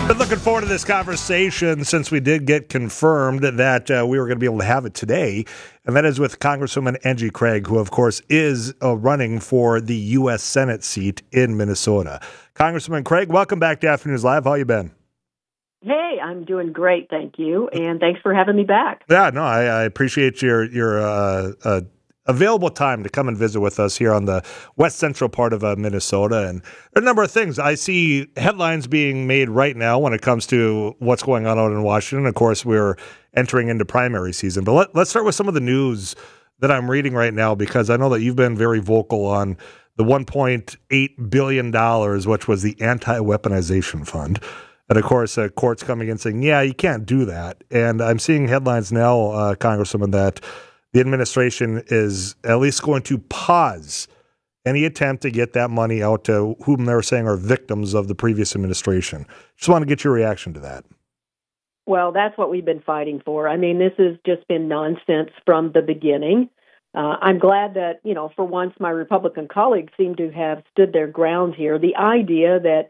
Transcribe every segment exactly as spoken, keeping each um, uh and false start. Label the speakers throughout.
Speaker 1: Been looking forward to this conversation since we did get confirmed that uh, we were going to be able to have it today, and that is with Congresswoman Angie Craig, who, of course, is uh, running for the U S Senate seat in Minnesota. Congresswoman Craig, welcome back to Afternoons Live. How you been?
Speaker 2: Hey, I'm doing great, thank you, and thanks for having me back.
Speaker 1: Yeah, no, I, I appreciate your your uh, uh, available time to come and visit with us here on the west central part of uh, Minnesota. And there are a number of things. I see headlines being made right now when it comes to what's going on out in Washington. Of course, we're entering into primary season. But let, let's start with some of the news that I'm reading right now, because I know that you've been very vocal on the one point eight billion dollars, which was the anti-weaponization fund. And, of course, uh, courts coming in saying, yeah, you can't do that. And I'm seeing headlines now, uh, Congresswoman, that the administration is at least going to pause any attempt to get that money out to whom they're saying are victims of the previous administration. Just want to get your reaction to that.
Speaker 2: Well, that's what we've been fighting for. I mean, this has just been nonsense from the beginning. Uh, I'm glad that, you know, for once my Republican colleagues seem to have stood their ground here. The idea that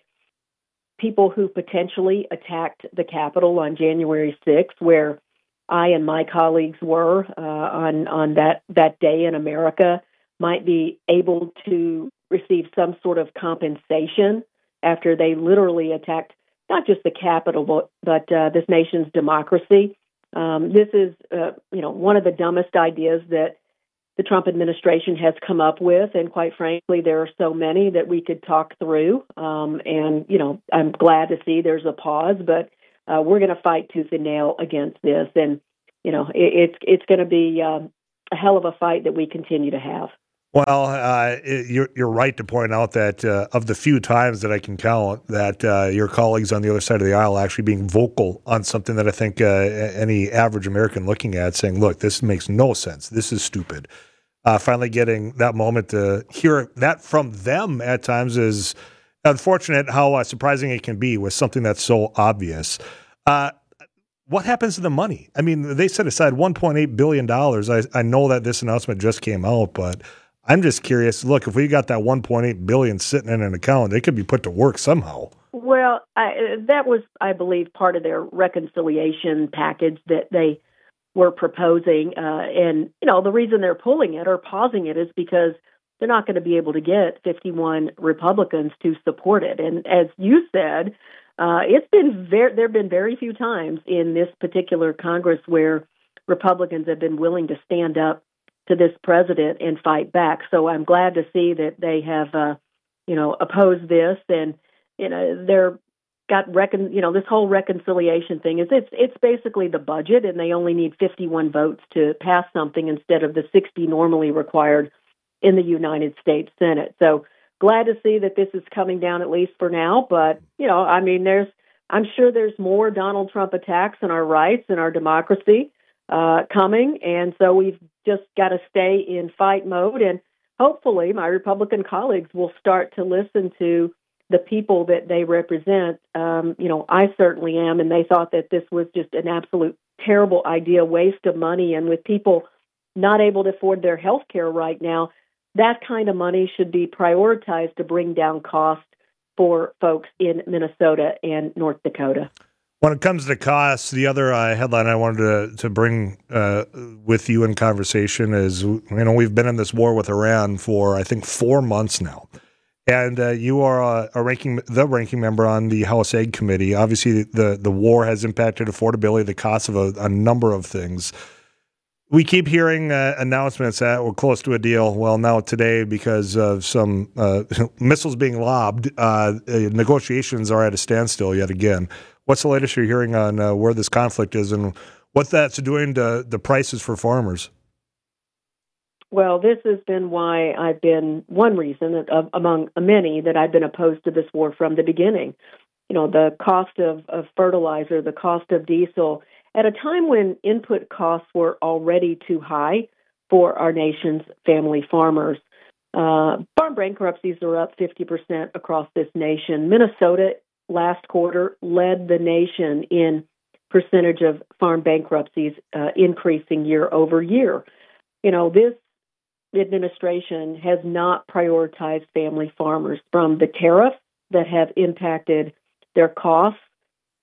Speaker 2: people who potentially attacked the Capitol on January sixth, where I and my colleagues were uh, on on that, that day in America, might be able to receive some sort of compensation after they literally attacked not just the Capitol, but, but uh, this nation's democracy. Um, this is, uh, you know, one of the dumbest ideas that the Trump administration has come up with, and quite frankly, there are so many that we could talk through. Um, and you know, I'm glad to see there's a pause, but uh, we're going to fight tooth and nail against this, and you know, it, it's it's going to be um, a hell of a fight that we continue to have.
Speaker 1: Well, uh, you're, you're right to point out that uh, of the few times that I can count that uh, your colleagues on the other side of the aisle actually being vocal on something that I think uh, any average American looking at saying, look, this makes no sense. This is stupid. Uh, finally getting that moment to hear that from them at times is unfortunate how uh, surprising it can be with something that's so obvious. Uh, what happens to the money? I mean, they set aside one point eight billion dollars. I, I know that this announcement just came out, but I'm just curious. Look, if we got that one point eight billion dollars sitting in an account, it could be put to work somehow.
Speaker 2: Well, I, that was, I believe, part of their reconciliation package that they were proposing. Uh, and, you know, the reason they're pulling it or pausing it is because they're not going to be able to get fifty-one Republicans to support it. And as you said, uh, it's been very, there have been very few times in this particular Congress where Republicans have been willing to stand up to this president and fight back. So I'm glad to see that they have, uh, you know, opposed this, and, you know, they're got recon, you know, this whole reconciliation thing is it's, it's basically the budget, and they only need fifty-one votes to pass something instead of the sixty normally required in the United States Senate. So glad to see that this is coming down, at least for now. But, you know, I mean, there's, I'm sure there's more Donald Trump attacks on our rights and our democracy uh, coming. And so we've just got to stay in fight mode. And hopefully my Republican colleagues will start to listen to the people that they represent. Um, you know, I certainly am. And they thought that this was just an absolute terrible idea, waste of money. And with people not able to afford their health care right now, that kind of money should be prioritized to bring down costs for folks in Minnesota and North Dakota.
Speaker 1: When it comes to costs, the other uh, headline I wanted to, to bring uh, with you in conversation is, you know, we've been in this war with Iran for, I think, four months now. And uh, you are a, a ranking, the ranking member on the House Ag Committee. Obviously, the, the war has impacted affordability, the cost of a, a number of things. We keep hearing uh, announcements that we're close to a deal. Well, now today, because of some uh, missiles being lobbed, uh, negotiations are at a standstill yet again. What's the latest you're hearing on uh, where this conflict is and what that's doing to the prices for farmers?
Speaker 2: Well, this has been why I've been one reason of, among many that I've been opposed to this war from the beginning. You know, the cost of, of fertilizer, the cost of diesel, at a time when input costs were already too high for our nation's family farmers. Uh, farm bankruptcies are up fifty percent across this nation. Minnesota last quarter led the nation in percentage of farm bankruptcies uh, increasing year over year. You know, this administration has not prioritized family farmers, from the tariffs that have impacted their costs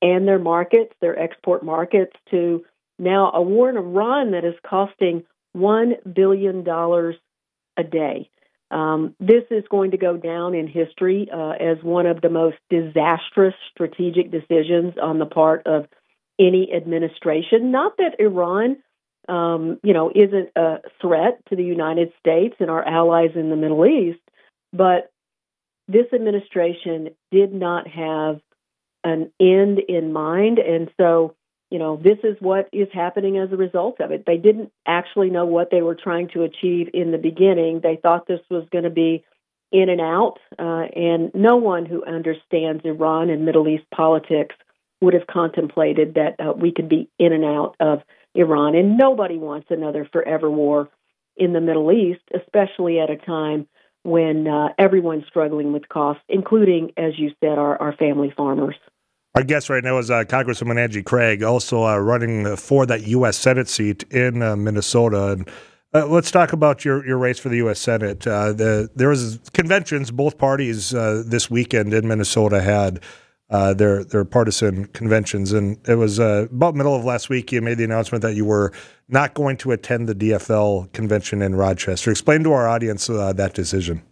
Speaker 2: and their markets, their export markets, to now a war in Iran that is costing one billion dollars a day. Um, this is going to go down in history uh, as one of the most disastrous strategic decisions on the part of any administration. Not that Iran, um, you know, isn't a threat to the United States and our allies in the Middle East, but this administration did not have an end in mind, and so you know, this is what is happening as a result of it. They didn't actually know what they were trying to achieve in the beginning. They thought this was going to be in and out, uh, and no one who understands Iran and Middle East politics would have contemplated that uh, we could be in and out of Iran. And nobody wants another forever war in the Middle East, especially at a time when uh, everyone's struggling with costs, including, as you said, our, our family farmers.
Speaker 1: Our guest right now is uh, Congresswoman Angie Craig, also uh, running for that U S Senate seat in uh, Minnesota. And uh, let's talk about your, your race for the U S Senate. Uh, the, there was conventions. Both parties uh, this weekend in Minnesota had uh, their their partisan conventions, and it was uh, about middle of last week. You made the announcement that you were not going to attend the D F L convention in Rochester. Explain to our audience uh, that decision.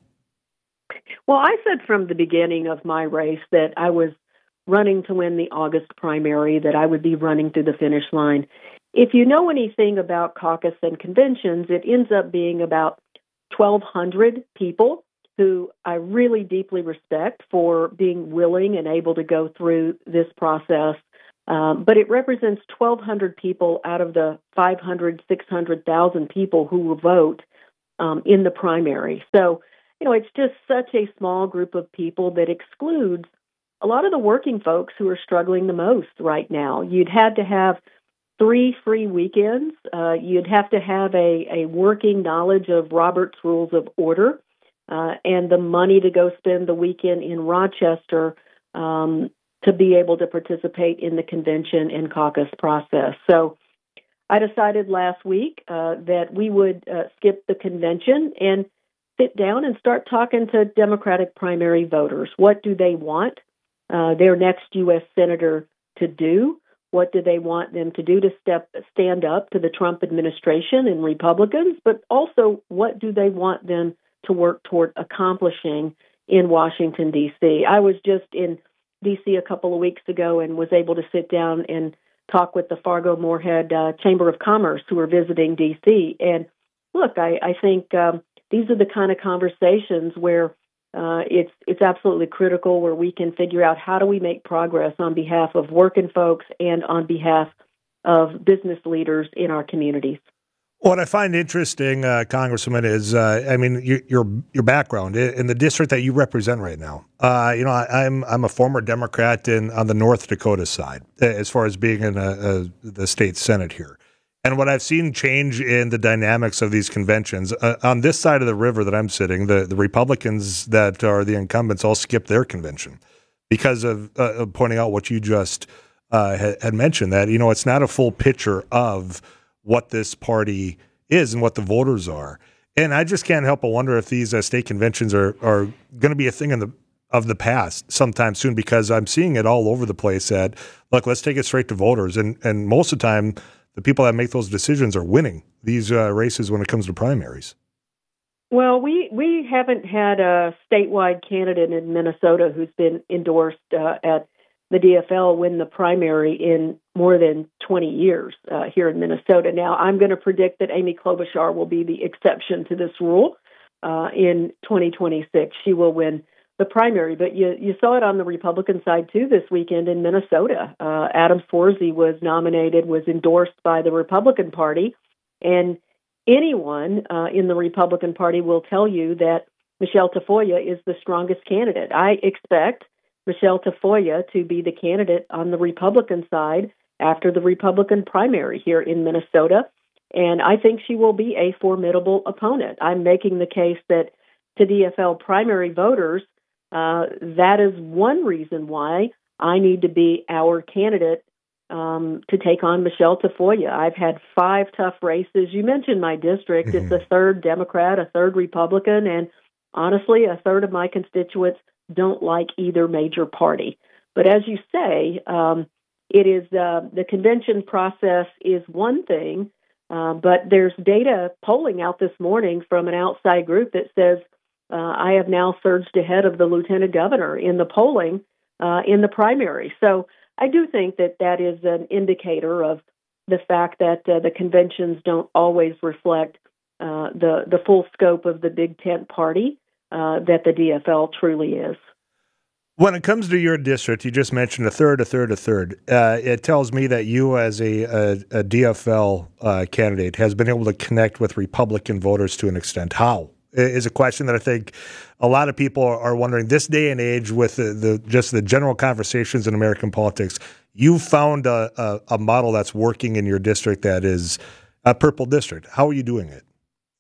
Speaker 2: Well, I said from the beginning of my race that I was running to win the August primary, that I would be running through the finish line. If you know anything about caucus and conventions, it ends up being about twelve hundred people who I really deeply respect for being willing and able to go through this process. Um, but it represents twelve hundred people out of the five hundred, six hundred thousand people who will vote um, in the primary. So, you know, it's just such a small group of people that excludes a lot of the working folks who are struggling the most right now. You'd had to have three free weekends. Uh, you'd have to have a, a working knowledge of Robert's Rules of Order uh, and the money to go spend the weekend in Rochester um, to be able to participate in the convention and caucus process. So I decided last week uh, that we would uh, skip the convention and sit down and start talking to Democratic primary voters. What do they want Uh, their next U S senator to do? What do they want them to do to step stand up to the Trump administration and Republicans? But also, what do they want them to work toward accomplishing in Washington, D C? I was just in D C a couple of weeks ago and was able to sit down and talk with the Fargo-Moorhead uh, Chamber of Commerce who are visiting D C. And look, I, I think um, these are the kind of conversations where Uh, it's it's absolutely critical, where we can figure out how do we make progress on behalf of working folks and on behalf of business leaders in our communities.
Speaker 1: What I find interesting, uh, Congresswoman, is uh, I mean your, your your background in the district that you represent right now. Uh, you know, I, I'm I'm a former Democrat in on the North Dakota side, as far as being in a, a, the state Senate here. And what I've seen change in the dynamics of these conventions, uh, on this side of the river that I'm sitting, the, the Republicans that are the incumbents all skipped their convention because of, uh, of pointing out what you just uh, had, had mentioned, that, you know, it's not a full picture of what this party is and what the voters are. And I just can't help but wonder if these uh, state conventions are, are going to be a thing in the of the past sometime soon, because I'm seeing it all over the place that, look, let's take it straight to voters. And, and most of the time, the people that make those decisions are winning these uh, races when it comes to primaries.
Speaker 2: Well, we, we haven't had a statewide candidate in Minnesota who's been endorsed uh, at the D F L win the primary in more than twenty years uh, here in Minnesota. Now, I'm going to predict that Amy Klobuchar will be the exception to this rule uh, in twenty twenty-six. She will win the primary, but you, you saw it on the Republican side, too, this weekend in Minnesota. Uh, Adam Swarzy was nominated, was endorsed by the Republican Party, and anyone uh, in the Republican Party will tell you that Michelle Tafoya is the strongest candidate. I expect Michelle Tafoya to be the candidate on the Republican side after the Republican primary here in Minnesota, and I think she will be a formidable opponent. I'm making the case that to D F L primary voters, Uh, that is one reason why I need to be our candidate um, to take on Michelle Tafoya. I've had five tough races. You mentioned my district. Mm-hmm. It's a third Democrat, a third Republican, and honestly, a third of my constituents don't like either major party. But as you say, um, it is uh, the convention process is one thing, uh, but there's data polling out this morning from an outside group that says uh, I have now surged ahead of the lieutenant governor in the polling uh, in the primary. So I do think that that is an indicator of the fact that uh, the conventions don't always reflect uh, the the full scope of the big tent party uh, that the D F L truly is.
Speaker 1: When it comes to your district, you just mentioned a third, a third, a third. Uh, it tells me that you, as a, a, a D F L uh, candidate, has been able to connect with Republican voters to an extent. How? Is a question that I think a lot of people are wondering. This day and age, with the, the just the general conversations in American politics, you found a, a, a model that's working in your district that is a purple district. How are you doing it?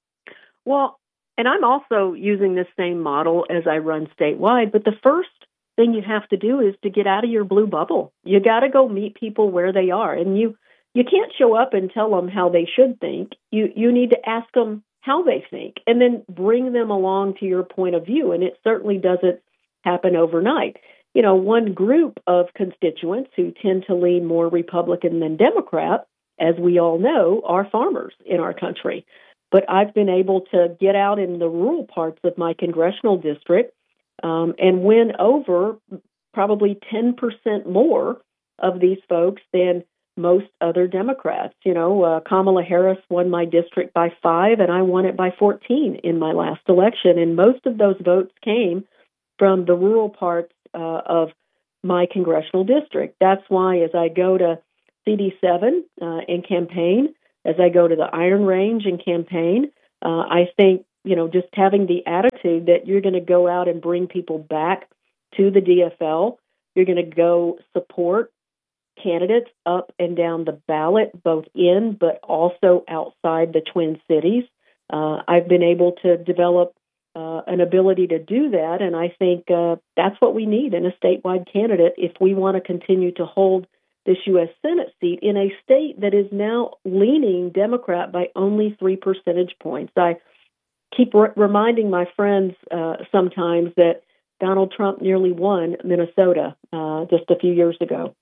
Speaker 2: Well, and I'm also using this same model as I run statewide, but the first thing you have to do is to get out of your blue bubble. You got to go meet people where they are, and you you can't show up and tell them how they should think. You you need to ask them how they think, and then bring them along to your point of view. And it certainly doesn't happen overnight. You know, one group of constituents who tend to lean more Republican than Democrat, as we all know, are farmers in our country. But I've been able to get out in the rural parts of my congressional district um, and win over probably ten percent more of these folks than most other Democrats. You know, uh, Kamala Harris won my district by five, and I won it by fourteen in my last election. And most of those votes came from the rural parts uh, of my congressional district. That's why as I go to C D seven uh, and campaign, as I go to the Iron Range and campaign, uh, I think, you know, just having the attitude that you're going to go out and bring people back to the D F L, you're going to go support candidates up and down the ballot, both in but also outside the Twin Cities. Uh, I've been able to develop uh, an ability to do that, and I think uh, that's what we need in a statewide candidate if we want to continue to hold this U S Senate seat in a state that is now leaning Democrat by only three percentage points. I keep re- reminding my friends uh, sometimes that Donald Trump nearly won Minnesota uh, just a few years ago.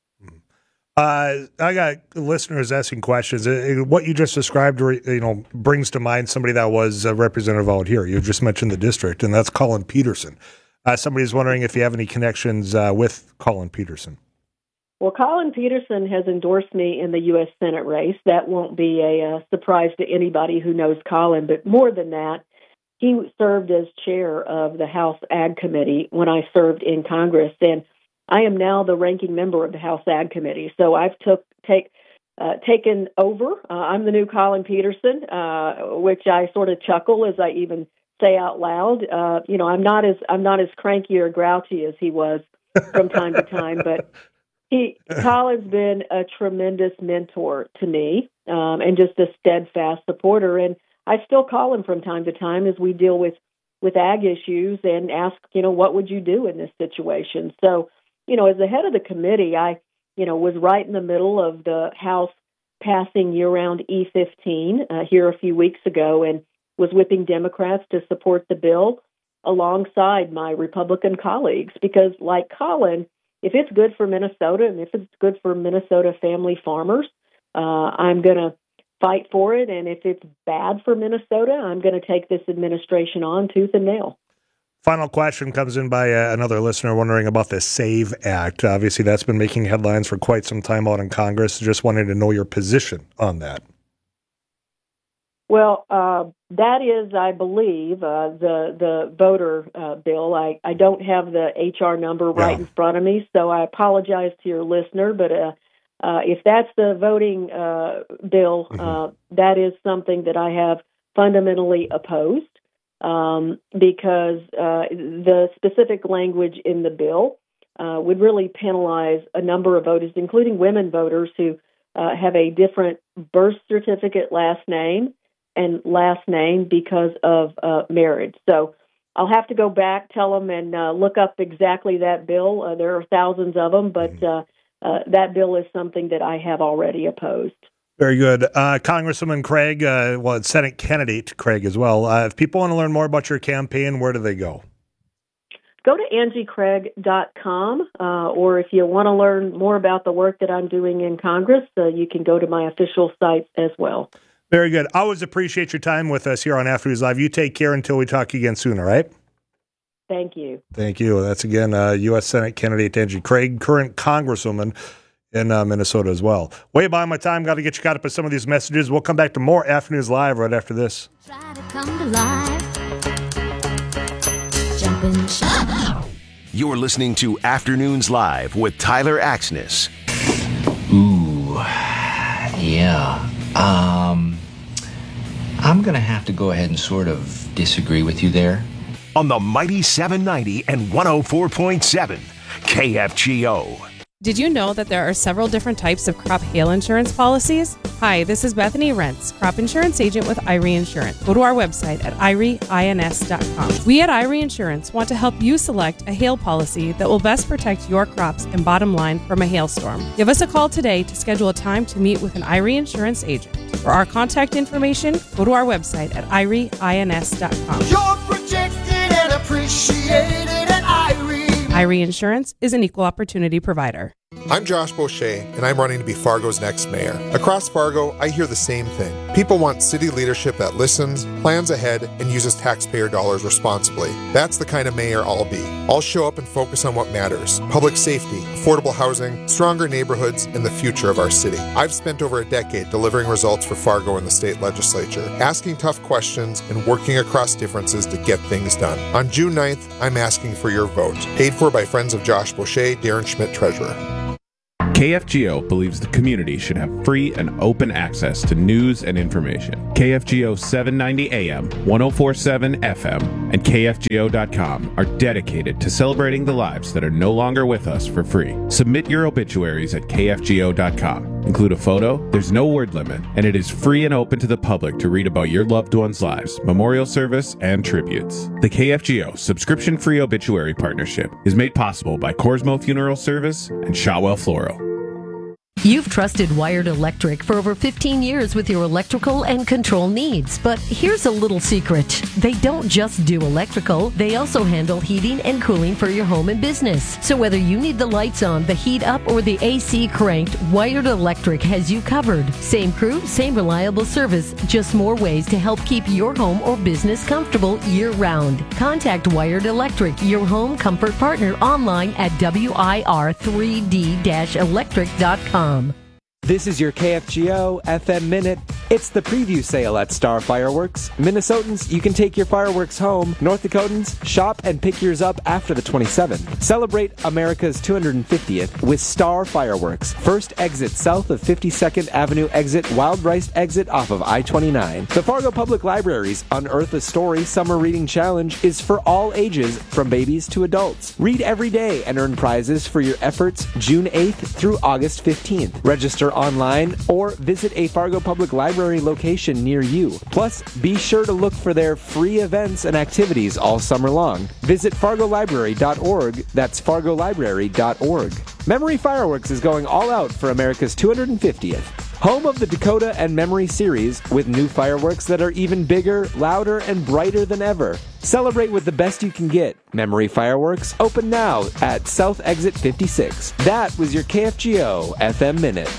Speaker 1: Uh, I got listeners asking questions. Uh, What you just described, you know, brings to mind somebody that was a representative out here. You just mentioned the district, and that's Collin Peterson. Uh, somebody's wondering if you have any connections uh, with Collin Peterson.
Speaker 2: Well, Collin Peterson has endorsed me in the U S Senate race. That won't be a uh, surprise to anybody who knows Collin, but more than that, he served as chair of the House Ag Committee when I served in Congress, and I am now the ranking member of the House Ag Committee. So I've took take uh, taken over. Uh, I'm the new Collin Peterson, uh, which I sort of chuckle as I even say out loud. Uh, you know, I'm not as I'm not as cranky or grouchy as he was from time to time, but he Collin's been a tremendous mentor to me um, and just a steadfast supporter. And I still call him from time to time as we deal with with ag issues and ask, you know, what would you do in this situation? So, you know, as the head of the committee, I, you know, was right in the middle of the House passing year-round E fifteen uh, here a few weeks ago and was whipping Democrats to support the bill alongside my Republican colleagues because, like Collin, if it's good for Minnesota and if it's good for Minnesota family farmers, uh, I'm going to fight for it. And if it's bad for Minnesota, I'm going to take this administration on tooth and nail.
Speaker 1: Final question comes in by uh, another listener wondering about the SAVE Act. Obviously, that's been making headlines for quite some time out in Congress. Just wanted to know your position on that.
Speaker 2: Well, uh, that is, I believe, uh, the the voter uh, bill. I, I don't have the H R number right yeah. in front of me, so I apologize to your listener. But uh, uh, if that's the voting uh, bill, mm-hmm. uh, that is something that I have fundamentally opposed um, because uh, the specific language in the bill uh, would really penalize a number of voters, including women voters who uh, have a different birth certificate last name and last name because of uh, marriage. So I'll have to go back, tell them, and uh, look up exactly that bill. Uh, there are thousands of them, but uh, uh, that bill is something that I have already opposed.
Speaker 1: Very good. Uh, Congresswoman Craig, uh, well, Senate candidate Craig as well. Uh, if people want to learn more about your campaign, where do they go?
Speaker 2: go to angie craig dot com, uh, or if you want to learn more about the work that I'm doing in Congress, uh, you can go to my official site as well.
Speaker 1: Very good. Always appreciate your time with us here on Afternoons Live. You take care until we talk again soon, all right?
Speaker 2: Thank you.
Speaker 1: Thank you. That's, again, uh, U S Senate candidate Angie Craig, current Congresswoman in uh, Minnesota as well. Way behind my time. Got to get you caught up with some of these messages. We'll come back to more Afternoons Live right after this.
Speaker 3: Try to come to life. Jump and shout.
Speaker 4: You're listening to Afternoons Live with Tyler Axness.
Speaker 5: Ooh, yeah. Um, I'm going to have to go ahead and sort of disagree with you there.
Speaker 4: On the Mighty seven ninety and one oh four point seven K F G O.
Speaker 6: Did you know that there are several different types of crop hail insurance policies? Hi, this is Bethany Rentz, crop insurance agent with I R E Insurance. Go to our website at I R E ins dot com. We at I R E Insurance want to help you select a hail policy that will best protect your crops and bottom line from a hailstorm. Give us a call today to schedule a time to meet with an I R E Insurance agent. For our contact information, go to our website at I R E ins dot com.
Speaker 7: You're protected and appreciated at I R E.
Speaker 6: I R E Insurance is an equal opportunity provider.
Speaker 8: I'm Josh Beauchesne, and I'm running to be Fargo's next mayor. Across Fargo, I hear the same thing. People want city leadership that listens, plans ahead, and uses taxpayer dollars responsibly. That's the kind of mayor I'll be. I'll show up and focus on what matters: public safety, affordable housing, stronger neighborhoods, and the future of our city. I've spent over a decade delivering results for Fargo in the state legislature, asking tough questions and working across differences to get things done. On June ninth, I'm asking for your vote. Paid for by Friends of Josh Beauchesne, Darren Schmidt, Treasurer.
Speaker 9: K F G O believes the community should have free and open access to news and information. K F G O seven ninety A M, one oh four point seven F M, and K F G O dot com are dedicated to celebrating the lives that are no longer with us for free. Submit your obituaries at K F G O dot com. Include a photo, there's no word limit, and it is free and open to the public to read about your loved ones' lives, memorial service, and tributes. The K F G O subscription-free obituary partnership is made possible by Corsmo Funeral Service and Shotwell Floral.
Speaker 10: You've trusted Wired Electric for over fifteen years with your electrical and control needs. But here's a little secret. They don't just do electrical, they also handle heating and cooling for your home and business. So whether you need the lights on, the heat up, or the A C cranked, Wired Electric has you covered. Same crew, same reliable service, just more ways to help keep your home or business comfortable year-round. Contact Wired Electric, your home comfort partner, online at W I R three D electric dot com.
Speaker 11: This is your K F G O F M Minute. It's the preview sale at Star Fireworks. Minnesotans, you can take your fireworks home. North Dakotans, shop and pick yours up after the twenty-seventh. Celebrate America's two hundred fiftieth with Star Fireworks. First exit south of fifty-second Avenue exit, Wild Rice exit off of I twenty-nine. The Fargo Public Library's Unearth a Story Summer Reading Challenge is for all ages, from babies to adults. Read every day and earn prizes for your efforts June eighth through August fifteenth. Register online or visit a Fargo Public Library location near you. Plus, be sure to look for their free events and activities all summer long. Visit fargo library dot org. That's fargo library dot org. Memory Fireworks is going all out for America's two hundred fiftieth. Home of the Dakota and Memory series, with new fireworks that are even bigger, louder, and brighter than ever. Celebrate with the best you can get. Memory Fireworks, open now at South Exit fifty-six. That was your K F G O F M Minute.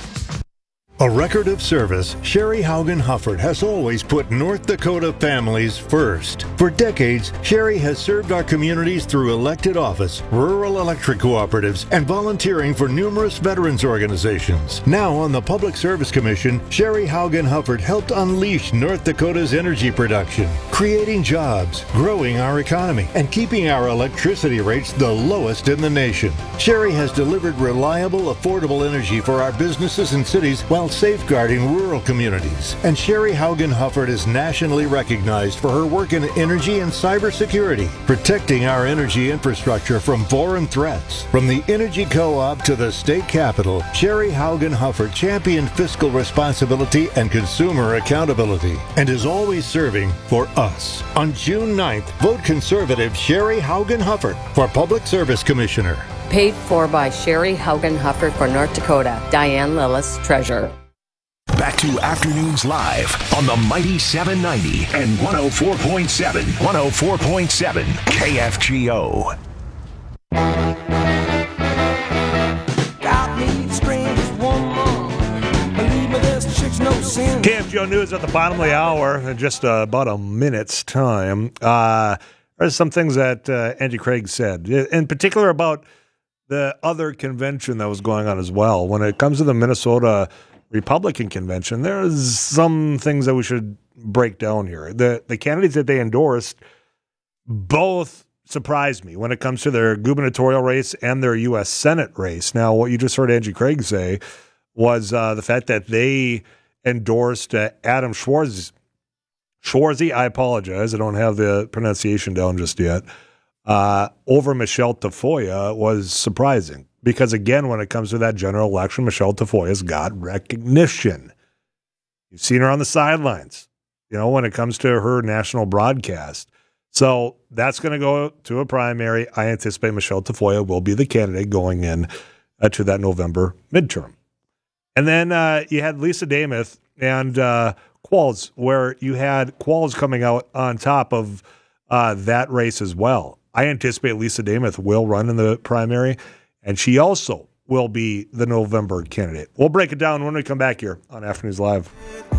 Speaker 12: A record of service, Sherry Haugen Hufford has always put North Dakota families first. For decades, Sherry has served our communities through elected office, rural electric cooperatives, and volunteering for numerous veterans organizations. Now on the Public Service Commission, Sherry Haugen Hufford helped unleash North Dakota's energy production, creating jobs, growing our economy, and keeping our electricity rates the lowest in the nation. Sherry has delivered reliable, affordable energy for our businesses and cities while safeguarding rural communities. And Sherry Haugen Hufford is nationally recognized for her work in energy and cybersecurity, protecting our energy infrastructure from foreign threats. From the Energy Co-op to the state capitol, Sherry Haugen Hufford championed fiscal responsibility and consumer accountability, and is always serving for us. On June ninth, vote conservative Sherry Haugen Hufford for Public Service Commissioner.
Speaker 13: Paid for by Sherry Haugen Hufford for North Dakota. Diane Lillis, Treasurer.
Speaker 4: Back to Afternoons Live on the Mighty seven ninety and one oh four point seven, one oh four point seven K F G O.
Speaker 7: sin.
Speaker 1: K F G O News at the bottom of the hour in just uh, about a minute's time. Uh, there's some things that uh, Angie Craig said, in particular about the other convention that was going on as well. When it comes to the Minnesota Republican convention, there's some things that we should break down here. The the candidates that they endorsed both surprised me when it comes to their gubernatorial race and their U S Senate race. Now, what you just heard Angie Craig say was uh, the fact that they endorsed uh, Adam Schwarz. Schwarzy, I apologize. I don't have the pronunciation down just yet. Uh, over Michelle Tafoya was surprising because, again, when it comes to that general election, Michelle Tafoya's got recognition. You've seen her on the sidelines, you know, when it comes to her national broadcast. So that's going to go to a primary. I anticipate Michelle Tafoya will be the candidate going in uh, to that November midterm. And then uh, you had Lisa Damuth and uh, Qualls, where you had Qualls coming out on top of uh, that race as well. I anticipate Lisa Damuth will run in the primary, and she also will be the November candidate. We'll break it down when we come back here on Afternoons Live.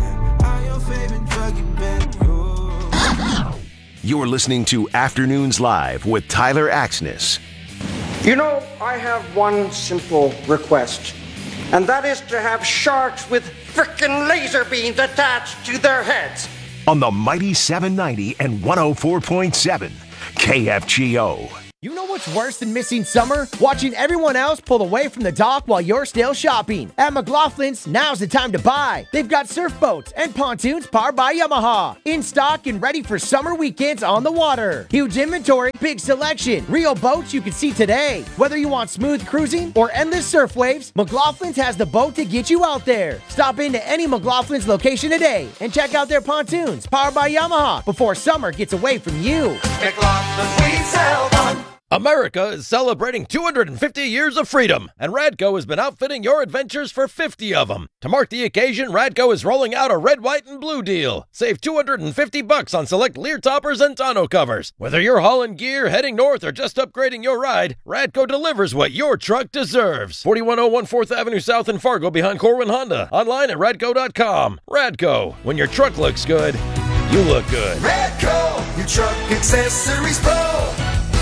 Speaker 4: You're listening to Afternoons Live with Tyler Axness.
Speaker 7: You know, I have one simple request, and that is to have sharks with frickin' laser beams attached to their heads.
Speaker 4: On the Mighty seven ninety and one oh four point seven, K F G O.
Speaker 14: You know what's worse than missing summer? Watching everyone else pull away from the dock while you're still shopping. At McLaughlin's, now's the time to buy. They've got surf boats and pontoons powered by Yamaha. In stock and ready for summer weekends on the water. Huge inventory, big selection, real boats you can see today. Whether you want smooth cruising or endless surf waves, McLaughlin's has the boat to get you out there. Stop into any McLaughlin's location today and check out their pontoons powered by Yamaha before summer gets away from you.
Speaker 7: McLaughlin's, we sell one.
Speaker 15: America is celebrating two hundred fifty years of freedom, and Radco has been outfitting your adventures for fifty of them. To mark the occasion, Radco is rolling out a red, white, and blue deal. Save two hundred fifty bucks on select Lear toppers and tonneau covers. Whether you're hauling gear, heading north, or just upgrading your ride, Radco delivers what your truck deserves. forty-one oh one fourth Avenue South in Fargo behind Corwin Honda. Online at radco dot com. Radco, when your truck looks good, you look good.
Speaker 7: Radco, your truck accessories pro.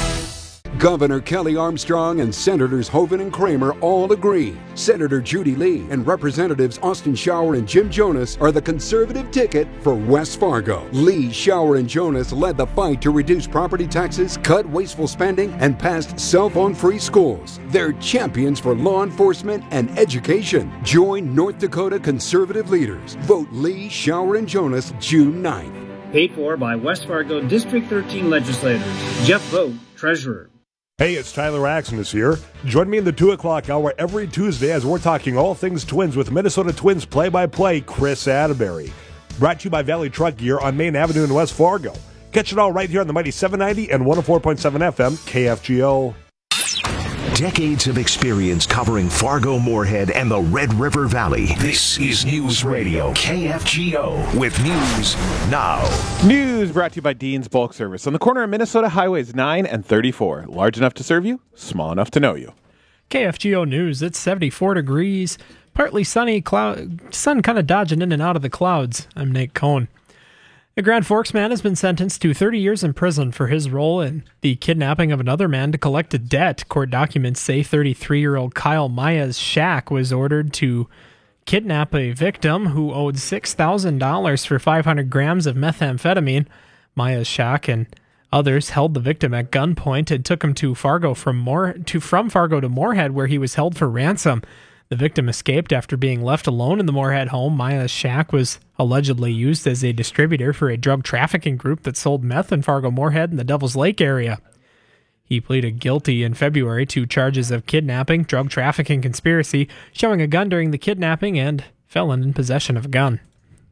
Speaker 16: Governor Kelly Armstrong and Senators Hoeven and Kramer all agree. Senator Judy Lee and Representatives Austin Shower and Jim Jonas are the conservative ticket for West Fargo. Lee, Shower, and Jonas led the fight to reduce property taxes, cut wasteful spending, and passed cell phone-free schools. They're champions for law enforcement and education. Join North Dakota conservative leaders. Vote Lee, Shower, and Jonas June ninth.
Speaker 17: Paid for by West Fargo District thirteen legislators. Jeff Vogt, Treasurer.
Speaker 1: Hey, it's Tyler Axness here. Join me in the two o'clock hour every Tuesday as we're talking all things Twins with Minnesota Twins play-by-play Chris Atterbury. Brought to you by Valley Truck Gear on Main Avenue in West Fargo. Catch it all right here on the Mighty seven ninety and one oh four point seven F M, K F G O.
Speaker 4: Decades of experience covering Fargo, Moorhead, and the Red River Valley. This is News Radio, K F G O, with news now.
Speaker 9: News brought to you by Dean's Bulk Service on the corner of Minnesota Highways nine and thirty-four. Large enough to serve you, small enough to know you.
Speaker 18: K F G O News, it's seventy-four degrees, partly sunny, cloud, sun kind of dodging in and out of the clouds. I'm Nate Cohn. A Grand Forks man has been sentenced to thirty years in prison for his role in the kidnapping of another man to collect a debt. Court documents say thirty-three-year-old Kyle Maya's Shack was ordered to kidnap a victim who owed six thousand dollars for five hundred grams of methamphetamine. Maya's Shack and others held the victim at gunpoint and took him to Fargo from Moore to from Fargo to Moorhead, where he was held for ransom. The victim escaped after being left alone in the Moorhead home. Maya's Shack was allegedly used as a distributor for a drug trafficking group that sold meth in Fargo, Moorhead, and the Devil's Lake area. He pleaded guilty in February to charges of kidnapping, drug trafficking conspiracy, showing a gun during the kidnapping, and felon in possession of a gun.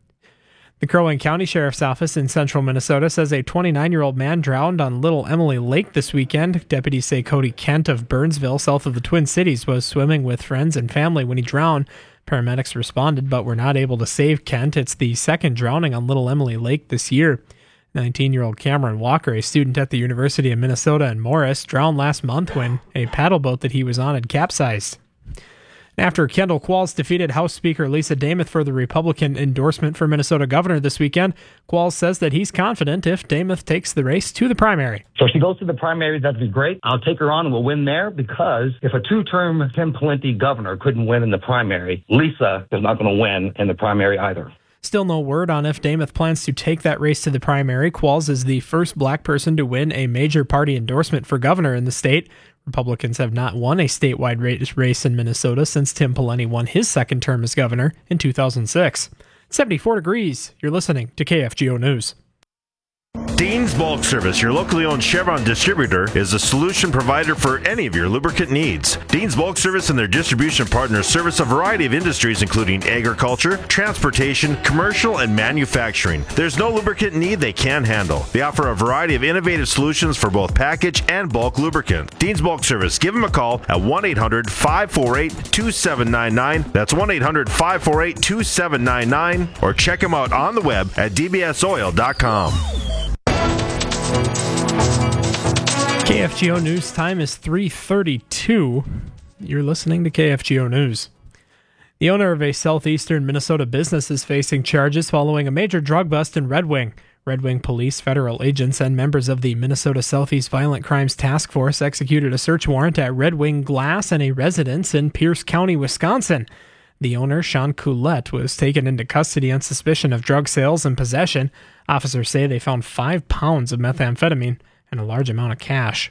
Speaker 18: The Crow Wing County Sheriff's Office in central Minnesota says a twenty-nine-year-old man drowned on Little Emily Lake this weekend. Deputies say Cody Kent of Burnsville, south of the Twin Cities, was swimming with friends and family when he drowned. Paramedics responded but were not able to save Kent. It's the second drowning on Little Emily Lake this year. nineteen-year-old Cameron Walker, a student at the University of Minnesota in Morris, drowned last month when a paddle boat that he was on had capsized. After Kendall Qualls defeated House Speaker Lisa Damath for the Republican endorsement for Minnesota governor this weekend, Qualls says that he's confident if Damath takes the race to the primary.
Speaker 19: So if she goes to the primary, that'd be great. I'll take her on and we'll win there, because if a two-term Tim Pawlenty governor couldn't win in the primary, Lisa is not going to win in the primary either.
Speaker 18: Still no word on if Damath plans to take that race to the primary. Qualls is the first black person to win a major party endorsement for governor in the state. Republicans have not won a statewide race in Minnesota since Tim Pawlenty won his second term as governor in two thousand six. seventy-four degrees. You're listening to K F G O News.
Speaker 20: Dean's Bulk Service, your locally owned Chevron distributor, is a solution provider for any of your lubricant needs. Dean's Bulk Service and their distribution partners service a variety of industries, including agriculture, transportation, commercial, and manufacturing. There's no lubricant need they can't handle. They offer a variety of innovative solutions for both package and bulk lubricant. Dean's Bulk Service, give them a call at one eight hundred, five four eight, two seven nine nine. That's one eight hundred, five four eight, two seven nine nine. Or check them out on the web at d b s oil dot com.
Speaker 18: K F G O News time is three thirty-two. You're listening to K F G O News. The owner of a southeastern Minnesota business is facing charges following a major drug bust in Red Wing. Red Wing police, federal agents, and members of the Minnesota Southeast Violent Crimes Task Force executed a search warrant at Red Wing Glass and a residence in Pierce County, Wisconsin. The owner, Sean Coulette, was taken into custody on suspicion of drug sales and possession. Officers say they found five pounds of methamphetamine and a large amount of cash.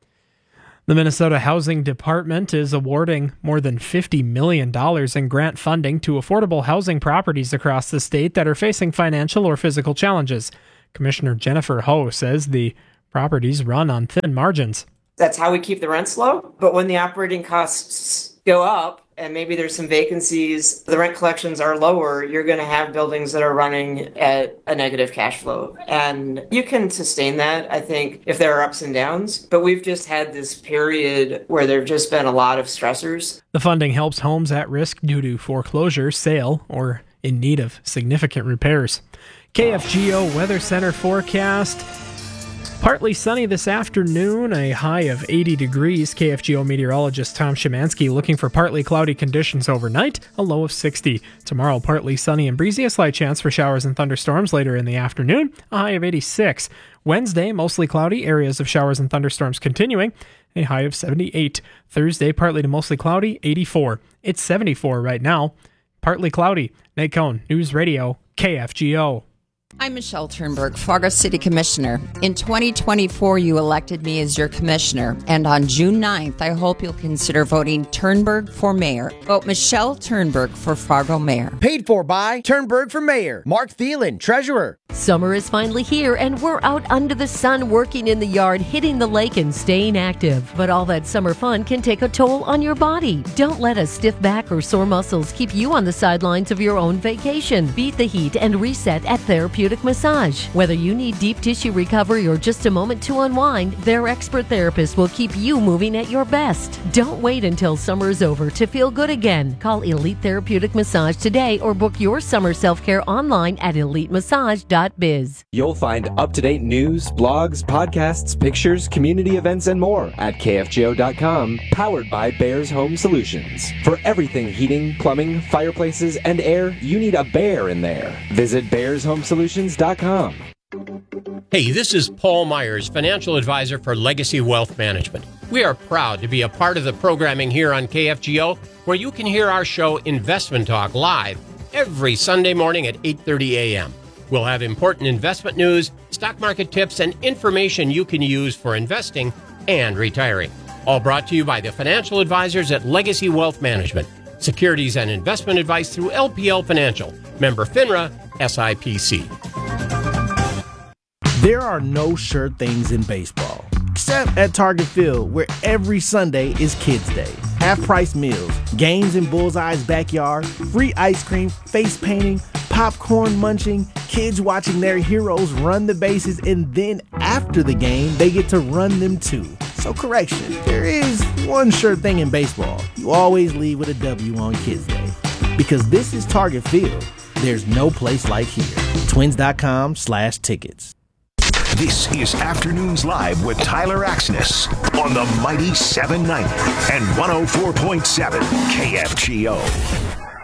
Speaker 18: The Minnesota Housing Department is awarding more than fifty million dollars in grant funding to affordable housing properties across the state that are facing financial or physical challenges. Commissioner Jennifer Ho says the properties run on thin margins.
Speaker 21: That's how we keep the rents low. But when the operating costs go up, and maybe there's some vacancies, the rent collections are lower, you're going to have buildings that are running at a negative cash flow. And you can sustain that, I think, if there are ups and downs. But we've just had this period where there have just been a lot of stressors.
Speaker 18: The funding helps homes at risk due to foreclosure, sale, or in need of significant repairs. K F G O Weather Center forecast. Partly sunny this afternoon, a high of eighty degrees. K F G O meteorologist Tom Szymanski looking for partly cloudy conditions overnight, a low of sixty. Tomorrow, partly sunny and breezy, a slight chance for showers and thunderstorms later in the afternoon, a high of eighty-six. Wednesday, mostly cloudy, areas of showers and thunderstorms continuing, a high of seventy-eight. Thursday, partly to mostly cloudy, eighty-four. It's seventy-four right now, partly cloudy. Nate Cohn, News Radio, K F G O.
Speaker 22: I'm Michelle Turnberg, Fargo City Commissioner. In twenty twenty-four, you elected me as your commissioner, and on June ninth, I hope you'll consider voting Turnberg for mayor. Vote Michelle Turnberg for Fargo mayor.
Speaker 14: Paid for by Turnberg for mayor. Mark Thielen, treasurer.
Speaker 10: Summer is finally here, and we're out under the sun working in the yard, hitting the lake, and staying active. But all that summer fun can take a toll on your body. Don't let a stiff back or sore muscles keep you on the sidelines of your own vacation. Beat the heat and reset at Therapeutic Massage. Whether you need deep tissue recovery or just a moment to unwind, their expert therapist will keep you moving at your best. Don't wait until summer is over to feel good again. Call Elite Therapeutic Massage today or book your summer self-care online at elite massage dot biz.
Speaker 11: You'll find up-to-date news, blogs, podcasts, pictures, community events, and more at K F G O dot com, powered by Bears Home Solutions. For everything heating, plumbing, fireplaces, and air, you need a bear in there. Visit bears home solutions dot com.
Speaker 23: Hey, this is Paul Myers, financial advisor for Legacy Wealth Management. We are proud to be a part of the programming here on K F G O, where you can hear our show Investment Talk live every Sunday morning at eight thirty a.m. We'll have important investment news, stock market tips, and information you can use for investing and retiring. All brought to you by the financial advisors at Legacy Wealth Management. Securities and investment advice through L P L Financial. Member FINRA, S I P C.
Speaker 24: There are no sure things in baseball, except at Target Field, where every Sunday is Kids Day. Half-price meals, games in Bullseye's backyard, free ice cream, face painting, popcorn munching, kids watching their heroes run the bases, and then after the game, they get to run them too. So correction, there is one sure thing in baseball. You always leave with a W on Kids Day. Because this is Target Field. There's no place like here. Twins dot com slash tickets.
Speaker 4: This is Afternoons Live with Tyler Axness on the mighty seven ninety and one oh four point seven K F G O.